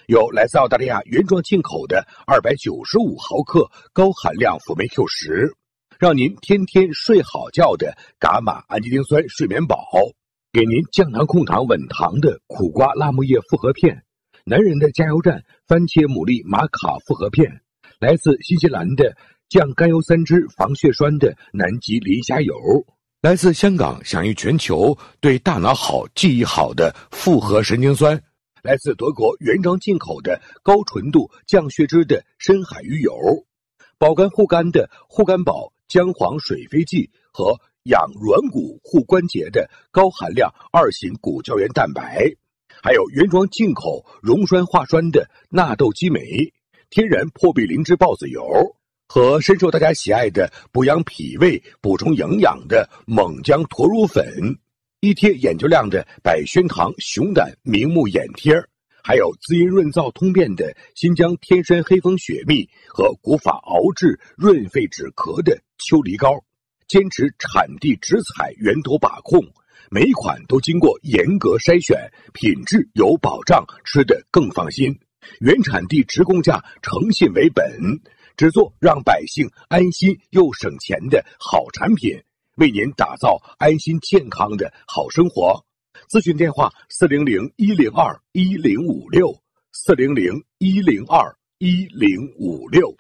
有来自澳大利亚原装进口的295毫克高含量辅酶 Q10，让您天天睡好觉的伽马氨基丁酸睡眠宝，给您降糖控糖稳糖的苦瓜辣木叶复合片，男人的加油站番茄牡蛎玛卡复合片，来自新西兰的降甘油三酯防血栓的南极磷虾油，来自香港享誉全球对大脑好记忆好的复合神经酸，来自德国原装进口的高纯度降血脂的深海鱼油，保肝护肝的护肝宝姜黄水飞剂和养软骨护关节的高含量2型骨胶原蛋白，还有原装进口溶栓化栓的纳豆激酶，天然破壁灵芝孢子油，和深受大家喜爱的补养脾胃补充营养的猛姜驼乳粉，一贴眼球亮的百宣堂熊胆明目眼贴，还有滋阴润燥通便的新疆天山黑蜂雪蜜和古法熬制润肺止咳的秋梨膏，坚持产地直采源头把控，每一款都经过严格筛选，品质有保障，吃得更放心。原产地直供价，诚信为本，只做让百姓安心又省钱的好产品，为您打造安心健康的好生活。咨询电话400-102-1056 400-102-1056。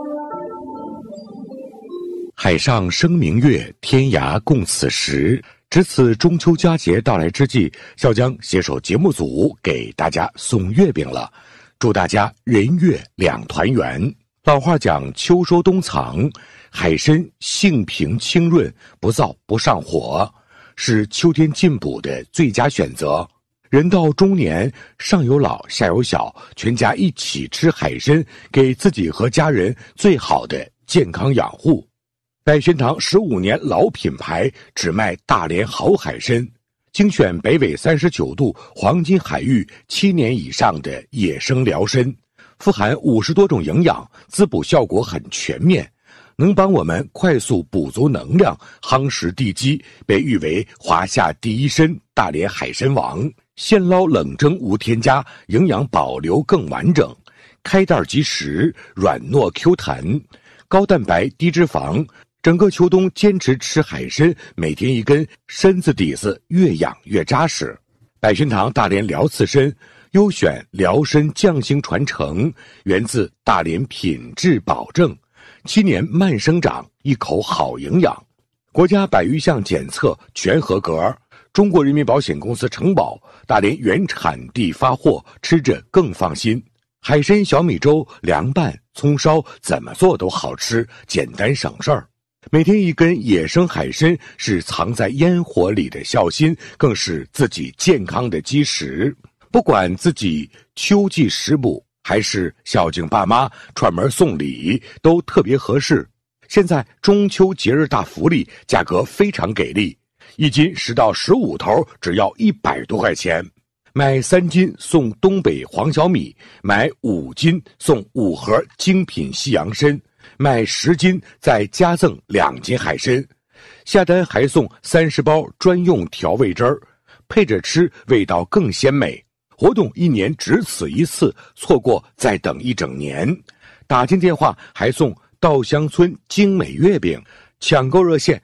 海上生明月，天涯共此时。值此中秋佳节到来之际，笑江携手节目组给大家送月饼了，祝大家人月两团圆。老话讲秋收冬藏，海参性平清润，不燥不上火，是秋天进补的最佳选择。人到中年，上有老下有小，全家一起吃海参，给自己和家人最好的健康养护。百宣堂15年老品牌，只卖大连好海参，精选北纬39度黄金海域7年以上的野生辽参，富含50多种营养，滋补效果很全面，能帮我们快速补足能量，夯实地基，被誉为华夏第一参大连海参王。现捞冷蒸无添加，营养保留更完整，开袋即食，软糯 Q 弹，高蛋白低脂肪。整个秋冬坚持吃海参，每天一根，参子底子越养越扎实。百宣堂大连辽刺参，优选辽参匠心传承，源自大连品质保证，7年慢生长，一口好营养，国家100余项检测全合格，中国人民保险公司承保，大连原产地发货，吃着更放心。海参小米粥凉拌葱烧，怎么做都好吃，简单省事儿。每天一根野生海参，是藏在烟火里的孝心，更是自己健康的基石。不管自己秋季食补，还是孝敬爸妈串门送礼，都特别合适。现在中秋节日大福利，价格非常给力，1斤10到15头，只要100多块钱。买3斤送东北黄小米，买5斤送5盒精品西洋参，买10斤再加赠2斤海参，下单还送30包专用调味汁儿，配着吃味道更鲜美。活动1年只此一次，错过再等1整年。打进电话还送稻香村精美月饼，抢购热线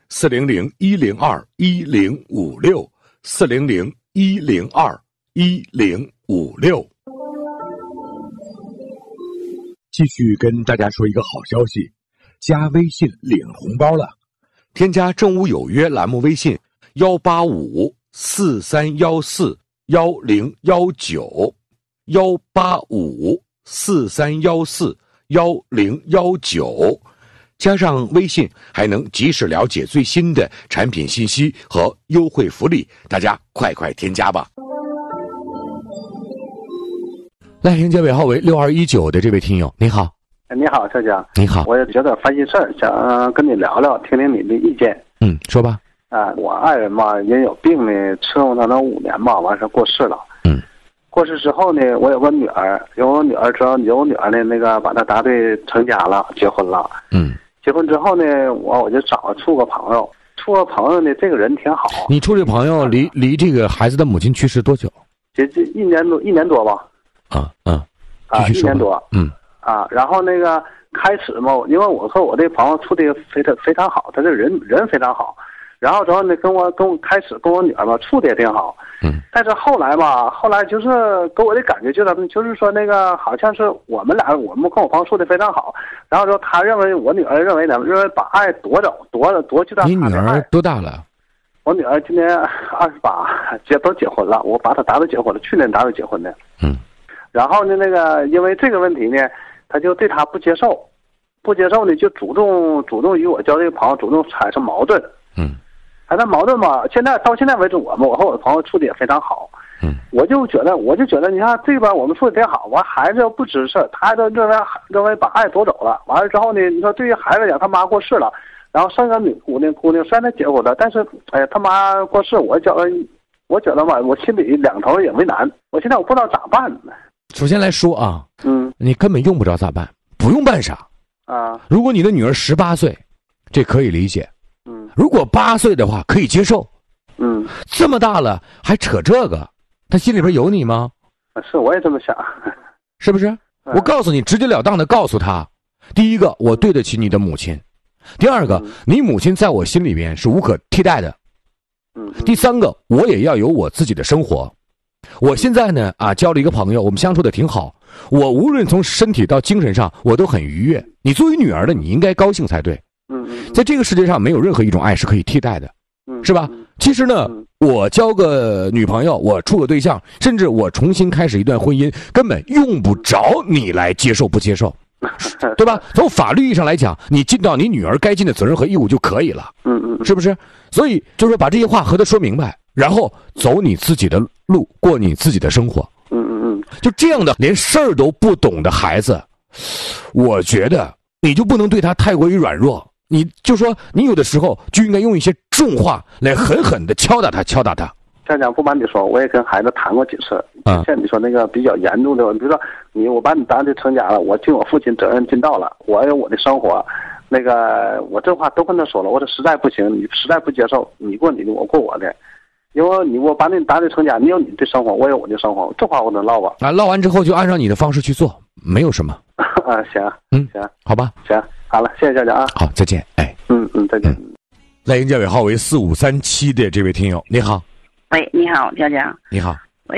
400-102-1056 400-102-1056。继续跟大家说一个好消息，加微信领红包了。添加正午有约栏目微信18543141019 18543141019，加上微信还能及时了解最新的产品信息和优惠福利，大家快快添加吧。来迎接尾号为6219的这位听友，你好。 你好，小江。 你好， 我有点烦心事儿，想跟你聊聊，听听你的意见。 说吧。 我爱人嘛也有病呢，伺候他能5年吧，完事过世了。过世之后呢，我有个女儿，有我女儿之后，有我女儿呢，那个把她答对成家了，结婚了。结婚之后呢，我就处个朋友呢，这个人挺好。 你处这个朋友离这个孩子的母亲去世多久？ 这一年多吧。 啊，1年多。然后那个开始嘛，因为我和我这朋友处的非常好，他这人非常好。然后之后呢，跟我开始跟我女儿嘛处的也挺好。但是后来就是给我的感觉就是说那个好像是我们跟我朋友处的非常好，然后说他认为我女儿认为把爱夺去他。 你女儿多大了？ 我女儿今年28，都结婚了，我把她打算结婚了，去年打算结婚的。然后呢，那个因为这个问题呢，他就对她不接受呢，就主动与我交这个朋友主动产生矛盾。产生矛盾嘛，到现在为止，我和我的朋友处的也非常好。我就觉得，你看这边我们处的挺好，完孩子又不支持，他都认为把爱夺走了。完了之后呢，你说对于孩子来讲，他妈过世了，然后生个姑娘虽然他结婚了，但是他妈过世，我觉得嘛，我心里两头也为难。我现在我不知道咋办呢。 首先来说啊，你根本用不着咋办，不用办啥啊。 如果你的女儿18岁，这可以理解。如果8岁的话，可以接受。这么大了还扯这个，他心里边有你吗？ 是，我也这么想， 是不是？我告诉你，直截了当的告诉他，第一个，我对得起你的母亲；第二个，你母亲在我心里边是无可替代的；第三个，我也要有我自己的生活。我现在呢交了一个朋友，我们相处的挺好，我无论从身体到精神上我都很愉悦。你作为女儿的，你应该高兴才对。在这个世界上没有任何一种爱是可以替代的，是吧？其实呢，我交个女朋友，我处个对象，甚至我重新开始一段婚姻，根本用不着你来接受不接受，对吧？从法律意义上来讲，你尽到你女儿该尽的责任和义务就可以了，是不是？所以就是说把这些话和她说明白，然后走你自己的路，过你自己的生活。就这样的连事儿都不懂的孩子，我觉得你就不能对他太过于软弱。你就说，你有的时候就应该用一些重话来狠狠的敲打他。 家长不瞒你说，我也跟孩子谈过几次。像你说那个比较严重的，比如说我把你当成成家了，我尽我父亲责任尽到了，我有我的生活。那个我这话都跟他说了，我说实在不行，你实在不接受，你过你的，我过我的。因为我把你当成成家，你有你的生活，我有我的生活，这话我能唠吧？ 唠完之后就按照你的方式去做，没有什么。 行，行， 好吧， 行。好了，谢谢家长啊！ 好，再见。 再见。 赖英家尾号为4537的这位听友，你好。 喂，你好，家长。 你好。 我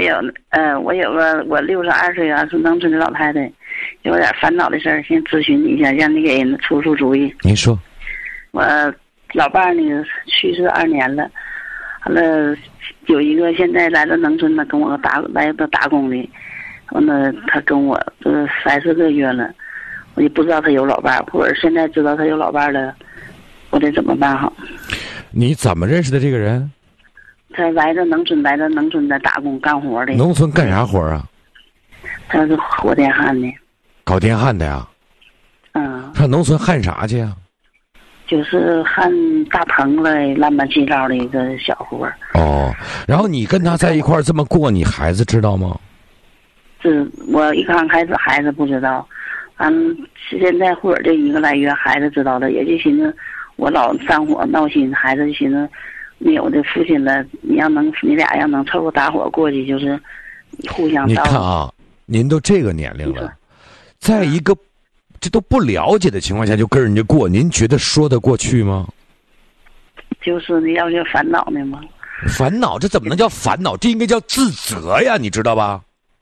62岁啊，是农村的老太太，有点烦恼的事儿，先咨询你一下，让你给人出主意。 您说。 我老伴儿呢去世2年了，完了有一个现在来到农村的跟我来打工的，完了他跟我3-4个月了。我也不知道他有老伴儿，或者现在知道他有老伴儿了，我得怎么办好？ 你怎么认识的这个人？ 他来到农村的打工干活的。 农村干啥活啊？ 他是火电焊的。 搞电焊的呀？上农村焊啥去呀？ 就是焊大棚了，乱七八糟的一个小活。 然后你跟他在一块儿这么过，你孩子知道吗？ 我一刚开始孩子不知道。现在或者这1个来月，孩子知道了，也就寻思我老上火闹心，孩子就寻思没有这父亲了，你俩要能凑合打伙过去，就是互相。 你看啊，您都这个年龄了，在一个这都不了解的情况下就跟人家过，您觉得说得过去吗？ 就是你要是烦恼呢吗？ 烦恼，这怎么能叫烦恼？这应该叫自责呀，你知道吧？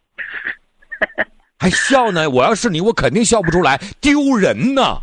还笑呢？我要是你，我肯定笑不出来，丢人呢。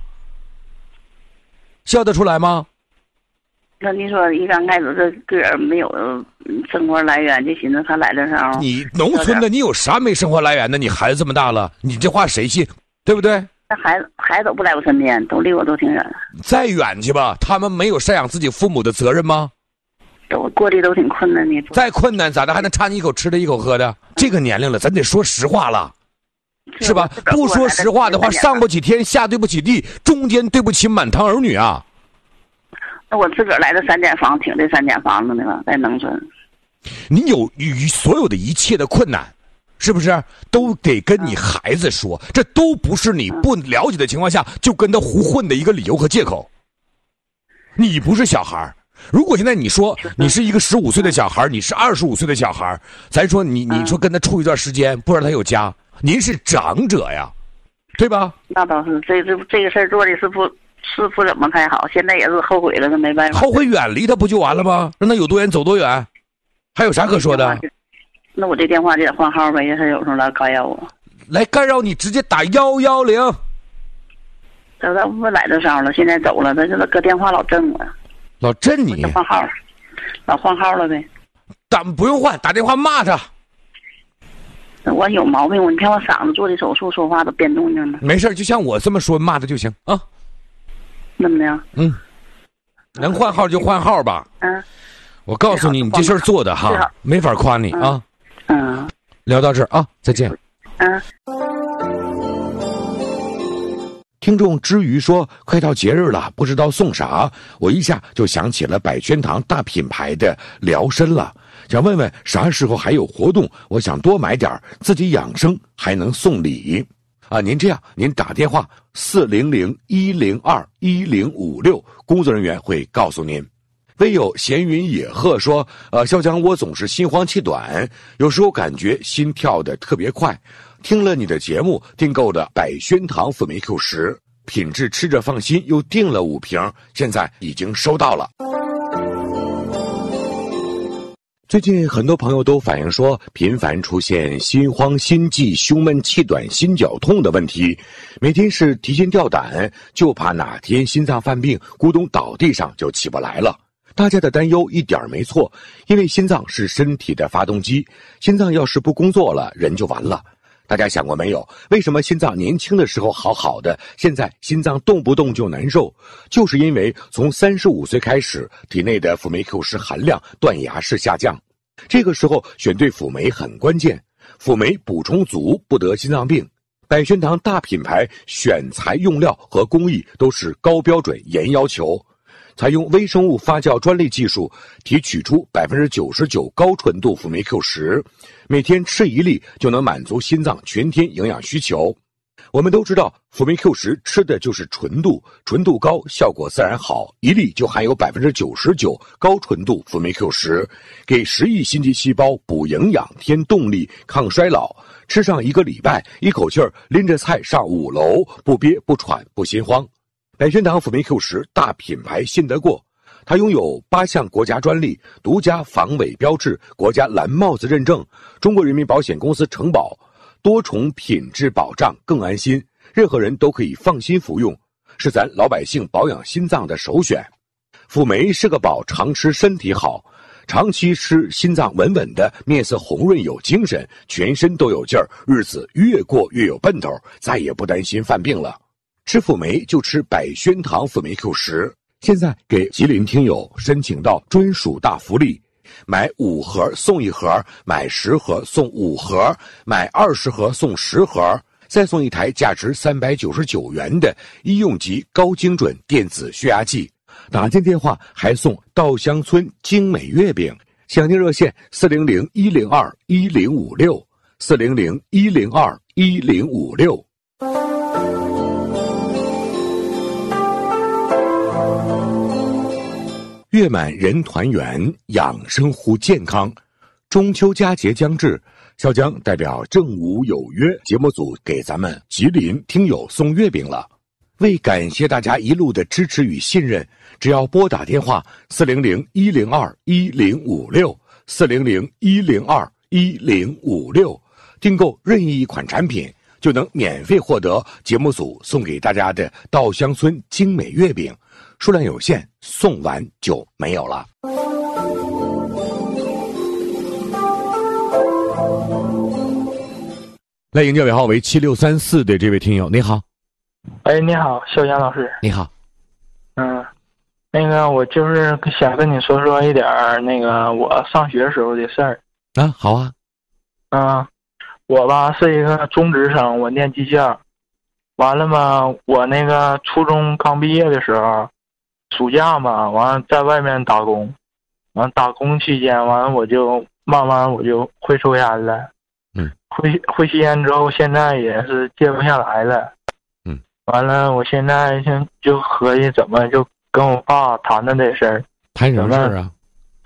笑得出来吗？ 那你说一刚开始这个人没有生活来源，就寻思他来的时候。 你农村的，你有啥没生活来源的？你孩子这么大了，你这话谁信？对不对？ 那孩子都不在我身边，都离我都挺远。 再远去吧，他们没有赡养自己父母的责任吗？ 都过得都挺困难的。 再困难咋的？还能掺你一口吃的一口喝的？这个年龄了，咱得说实话了。是吧？不说实话的话，上不起天，下对不起地，中间对不起满堂儿女啊。 那我自个儿来的3间房，挺这3间房子的吧，在农村。 你有所有的一切的困难，是不是都得跟你孩子说？这都不是你不了解的情况下就跟他胡混的一个理由和借口。你不是小孩，如果现在你说你是一个15岁的小孩，你是25岁的小孩，咱说你说跟他处一段时间，不知道他有家， 您是长者呀，对吧？ 那倒是，这个事儿做的是不怎么太好，现在也是后悔了，那没办法。 后悔远离他不就完了吗？让他有多远走多远，还有啥可说的？ 那我这电话就得换号呗，他有时候来干扰我。 来干扰你，直接打110。 他不来这梢了，现在走了，他就搁电话老震我。 老震你？ 换号，老换号了呗。 不用换，打电话骂他。 我有毛病，你看我嗓子做的手术，说话都变动静了。 没事，就像我这么说，骂他就行啊。 怎么的？ 能换号就换号吧。我告诉你，你这事儿做的哈，没法夸你啊。聊到这儿啊，再见。听众之余说，快到节日了，不知道送啥，我一下就想起了百轩堂大品牌的疗参了，想问问啥时候还有活动，我想多买点，自己养生还能送礼啊。您这样，您打电话400-102-1056，工作人员会告诉您。唯有闲云野鹤说，肖江，我总是心慌气短，有时候感觉心跳的特别快，听了你的节目，订购的百轩堂辅酶 Q10，品质吃着放心，又订了5瓶，现在已经收到了。最近很多朋友都反映说，频繁出现心慌、心悸、胸闷、气短、心绞痛的问题，每天是提心吊胆，就怕哪天心脏犯病，咕咚倒地上就起不来了。大家的担忧一点没错，因为心脏是身体的发动机，心脏要是不工作了，人就完了。大家想过没有，为什么心脏年轻的时候好好的，现在心脏动不动就难受？就是因为从35岁开始，体内的辅酶 Q10含量断崖式下降。这个时候选对辅酶很关键，辅酶补充足不得心脏病。百轩堂大品牌选材用料和工艺都是高标准严要求，采用微生物发酵专利技术，提取出99%高纯度辅酶 Q10，每天吃1粒就能满足心脏全天营养需求。我们都知道，辅酶 Q10吃的就是纯度，纯度高，效果自然好，1粒就含有99%高纯度辅酶 Q10，给10亿心肌细胞补营养、添动力、抗衰老。吃上1个礼拜，一口气儿拎着菜上5楼，不憋不喘不心慌。百轩堂辅酶 Q10大品牌信得过，它拥有8项国家专利、独家防伪标志、国家蓝帽子认证、中国人民保险公司承保，多重品质保障，更安心，任何人都可以放心服用，是咱老百姓保养心脏的首选。辅酶是个宝，常吃身体好，长期吃心脏稳稳的，面色红润有精神，全身都有劲儿，日子越过越有奔头，再也不担心犯病了。吃辅酶就吃百轩堂辅酶 Q10，现在给吉林听友申请到专属大福利，买5盒送1盒，买10盒送5盒，买20盒送10盒，再送1台价值399元的医用级高精准电子血压计。打进电话还送稻香村精美月饼。详情热线400-102-1056 400-102-1056。月满人团圆，养生护健康。中秋佳节将至，肖江代表正午有约节目组给咱们吉林听友送月饼了。为感谢大家一路的支持与信任，只要拨打电话400-102-1056 400-102-1056，订购任意一款产品，就能免费获得节目组送给大家的稻香村精美月饼，数量有限，送完就没有了。来迎接尾号为7634的这位听友，你好。 哎，你好，肖江老师。 你好。 那个我就是想跟你说一点那个我上学时候的事儿。 啊，好啊。 我吧是一个中职生，我念技校。完了嘛，我那个初中刚毕业的时候，暑假嘛，完了在外面打工，完了打工期间，完了我就慢慢我就会抽烟了。会吸烟之后，现在也是戒不下来了。完了，我现在就合计怎么就跟我爸谈谈这事儿。 谈什么事儿啊？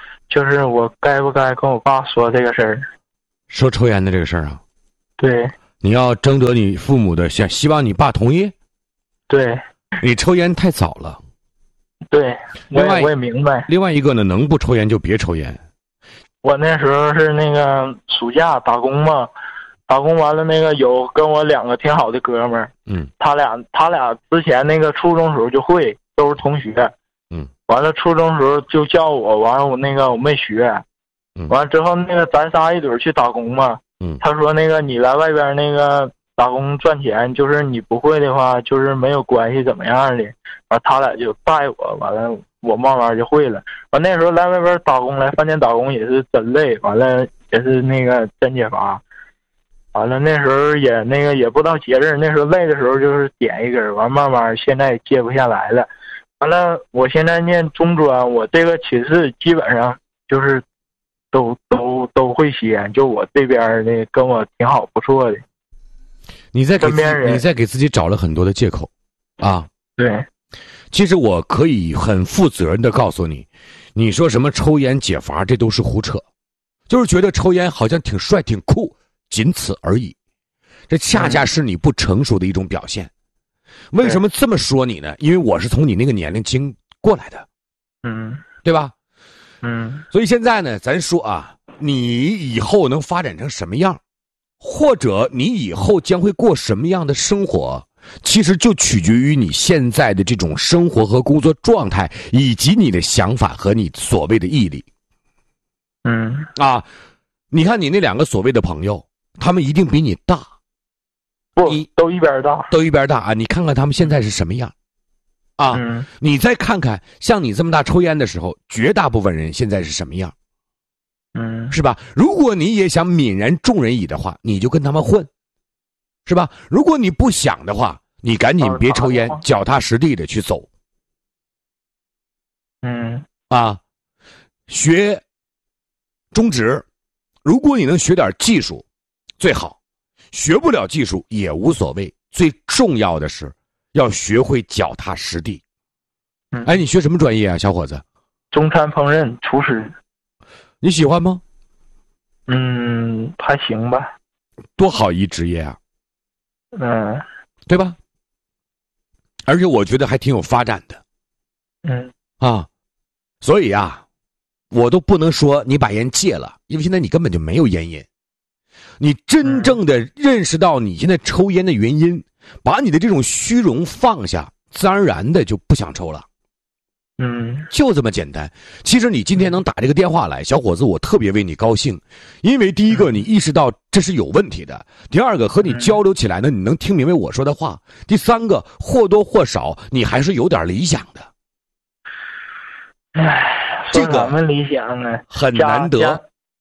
就是我该不该跟我爸说这个事儿？ 说抽烟的这个事儿啊？ 对。 你要征得你父母的希望你爸同意。 对， 你抽烟太早了。 对，我也明白。 另外一个呢，能不抽烟就别抽烟。 我那时候是那个暑假打工嘛，打工完了那个有跟我2个挺好的哥们儿，他俩之前那个初中时候就会，都是同学，完了初中时候就叫我，完了我没学，完了之后那个咱仨一堆去打工嘛，他说那个你来外边那个打工赚钱，就是你不会的话就是没有关系怎么样的，完他俩就带我，完了我慢慢就会了。完那时候来外边打工，来饭店打工也是真累，完了也是那个真解乏。完了那时候也不知道节日，那时候累的时候就是点一根，完慢慢现在也戒不下来了。完了我现在念中专，我这个寝室基本上就是都会吸烟，就我这边的跟我挺好不错的。你在给自己找了很多的借口啊。 对， 其实我可以很负责任的告诉你，你说什么抽烟解乏，这都是胡扯，就是觉得抽烟好像挺帅挺酷，仅此而已。这恰恰是你不成熟的一种表现。为什么这么说你呢？因为我是从你那个年龄经过来的，对吧？所以现在呢，咱说啊，你以后能发展成什么样，或者你以后将会过什么样的生活，其实就取决于你现在的这种生活和工作状态，以及你的想法和你所谓的毅力。你看你那2个所谓的朋友，他们一定比你大。 不，都一边大啊！你看看他们现在是什么样，你再看看像你这么大抽烟的时候，绝大部分人现在是什么样，是吧？如果你也想泯然众人矣的话，你就跟他们混，是吧？如果你不想的话，你赶紧别抽烟，脚踏实地的去走。学中职，如果你能学点技术，最好。学不了技术也无所谓，最重要的是要学会脚踏实地。你学什么专业啊，小伙子？ 中餐烹饪厨师。 你喜欢吗？ 还行吧。 多好一职业啊。对吧？而且我觉得还挺有发展的。所以啊，我都不能说你把烟戒了，因为现在你根本就没有烟瘾。你真正的认识到你现在抽烟的原因，把你的这种虚荣放下，自然而然的就不想抽了。就这么简单。其实你今天能打这个电话来，小伙子，我特别为你高兴，因为第一个你意识到这是有问题的，第二个和你交流起来呢，你能听明白我说的话，第三个或多或少你还是有点理想的。这个我们理想啊很难得。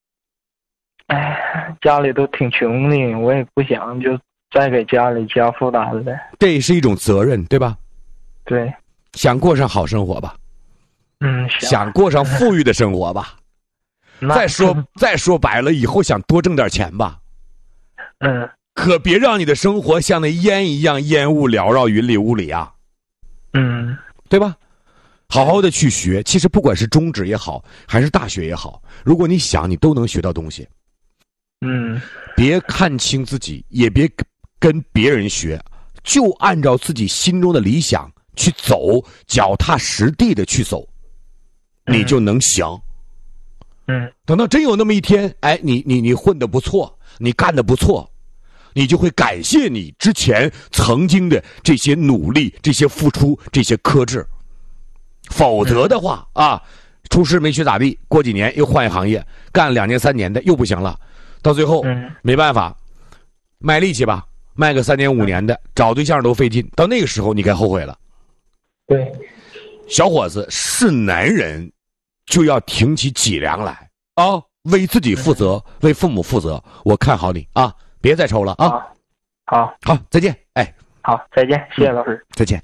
家里都挺穷的，我也不想就再给家里加负担了。 这是一种责任，对吧？ 对， 想过上好生活吧。想过上富裕的生活吧。再说白了，以后想多挣点钱吧。可别让你的生活像那烟一样烟雾缭绕、云里雾里啊。对吧？好好的去学，其实不管是中职也好，还是大学也好，如果你想，你都能学到东西。别看轻自己，也别跟别人学，就按照自己心中的理想去走，脚踏实地的去走，你就能行。等到真有那么一天，你混得不错，你干得不错，你就会感谢你之前曾经的这些努力、这些付出、这些克制。否则的话厨师没学咋地，过几年又换一行业，干2年3年的又不行了，到最后没办法，卖力气吧，卖个3年5年的，找对象都费劲，到那个时候你该后悔了。 对， 小伙子，是男人就要挺起脊梁来为自己负责，为父母负责。我看好你别再抽了好， 再见。 好，再见，谢谢老师。 再见。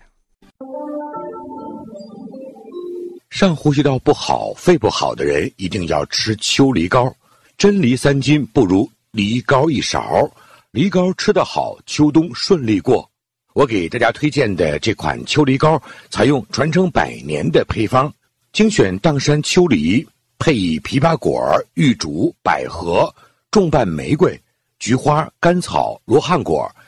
上呼吸道不好、肺不好的人一定要吃秋梨膏，真梨3斤不如梨膏1勺，梨膏吃得好，秋冬顺利过。我给大家推荐的这款秋梨膏，采用传承100年的配方，精选砀山秋梨，配枇杷果、玉竹、百合、重瓣玫瑰， 菊花、甘草、罗汉果、